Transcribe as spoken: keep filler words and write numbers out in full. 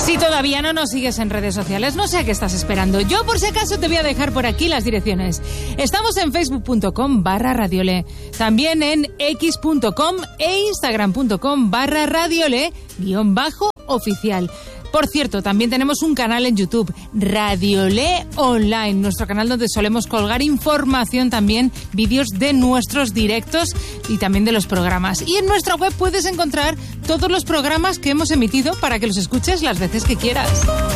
Si todavía no nos sigues en redes sociales, no sé a qué estás esperando. Yo, por si acaso, te voy a dejar por aquí las direcciones. Estamos en facebook.com barra radiole, también en x.com e instagram.com barra radiole guión bajo oficial. Por cierto, también tenemos un canal en YouTube, Radiole Online, nuestro canal donde solemos colgar información también, vídeos de nuestros directos y también de los programas. Y en nuestra web puedes encontrar todos los programas que hemos emitido para que los escuches las veces que quieras.